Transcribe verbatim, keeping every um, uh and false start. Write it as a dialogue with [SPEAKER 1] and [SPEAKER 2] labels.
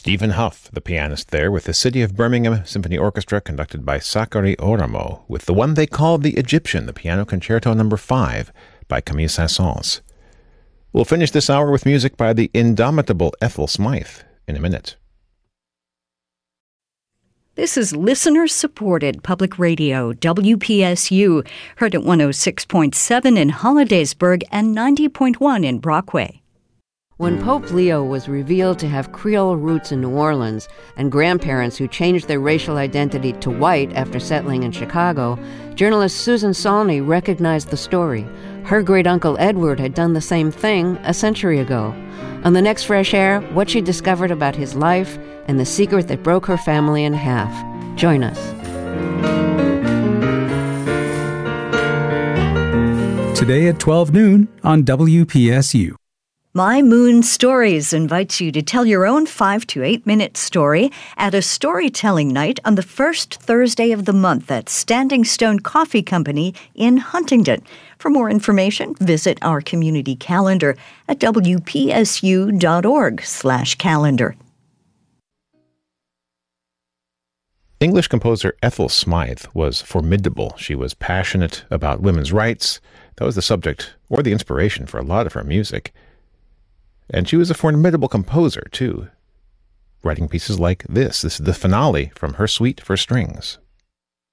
[SPEAKER 1] Stephen Huff, the pianist there, with the City of Birmingham Symphony Orchestra, conducted by Sakari Oramo, with the one they called the Egyptian, the Piano Concerto Number five by Camille Saint-Saëns. We'll finish this hour with music by the indomitable Ethel Smythe in a minute.
[SPEAKER 2] This is listener-supported public radio, W P S U, heard at one oh six point seven in Hollidaysburg and ninety point one in Brockway.
[SPEAKER 3] When Pope Leo was revealed to have Creole roots in New Orleans and grandparents who changed their racial identity to white after settling in Chicago, journalist Susan Saulney recognized the story. Her great-uncle Edward had done the same thing a century ago. On the next Fresh Air, what she discovered about his life and the secret that broke her family in half. Join us.
[SPEAKER 4] Today at twelve noon on W P S U.
[SPEAKER 2] My Moon Stories invites you to tell your own five to eight minute story at a storytelling night on the first Thursday of the month at Standing Stone Coffee Company in Huntington. For more information, visit our community calendar at W P S U dot org slash calendar.
[SPEAKER 1] English composer Ethel Smythe was formidable. She was passionate about women's rights. That was the subject or the inspiration for a lot of her music. And she was a formidable composer, too, writing pieces like this. This is the finale from her suite for strings.